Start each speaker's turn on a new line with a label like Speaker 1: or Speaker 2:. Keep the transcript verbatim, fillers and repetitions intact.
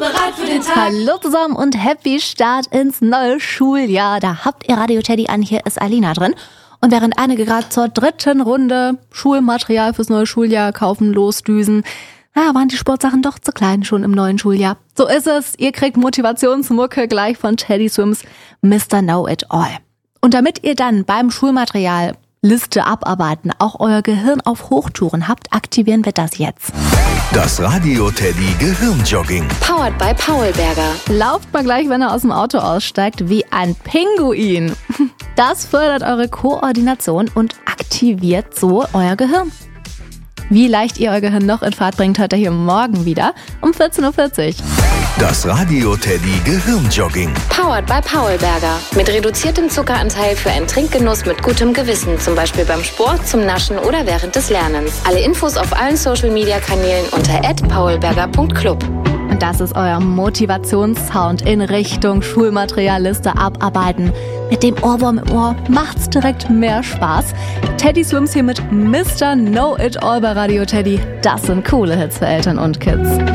Speaker 1: bereit für den Tag?
Speaker 2: Hallo zusammen und happy Start ins neue Schuljahr. Da habt ihr Radio Teddy an, hier ist Alina drin. Und während einige gerade zur dritten Runde Schulmaterial fürs neue Schuljahr kaufen, losdüsen, ja, waren die Sportsachen doch zu klein schon im neuen Schuljahr. So ist es, ihr kriegt Motivationsmucke gleich von Teddy Swims Mister Know-it-all. Und damit ihr dann beim Schulmaterial Liste abarbeiten auch euer Gehirn auf Hochtouren habt, aktivieren wir das jetzt.
Speaker 3: Das Radio Teddy Gehirnjogging.
Speaker 4: Powered by Paulberger.
Speaker 2: Lauft mal gleich, wenn er aus dem Auto aussteigt, wie ein Pinguin. Das fördert eure Koordination und aktiviert so euer Gehirn. Wie leicht ihr euer Gehirn noch in Fahrt bringt, hört ihr hier morgen wieder um vierzehn Uhr vierzig.
Speaker 3: Das Radio Teddy Gehirnjogging.
Speaker 4: Powered by Paulberger. Mit reduziertem Zuckeranteil für einen Trinkgenuss mit gutem Gewissen. Zum Beispiel beim Sport, zum Naschen oder während des Lernens. Alle Infos auf allen Social-Media-Kanälen unter at paulberger punkt club.
Speaker 2: Und das ist euer Motivationssound in Richtung Schulmaterialliste abarbeiten. Mit dem Ohrwurm im Ohr macht's direkt mehr Spaß. Teddy Swims hier mit Mister Know-it-all bei Radio Teddy. Das sind coole Hits für Eltern und Kids.